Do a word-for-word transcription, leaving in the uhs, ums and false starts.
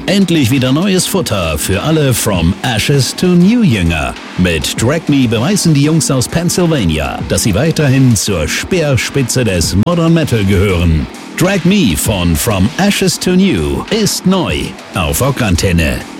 Endlich wieder neues Futter für alle From Ashes to New Jünger. Mit Drag Me beweisen die Jungs aus Pennsylvania, dass sie weiterhin zur Speerspitze des Modern Metal gehören. Drag Me von From Ashes to New ist neu auf Rockantenne.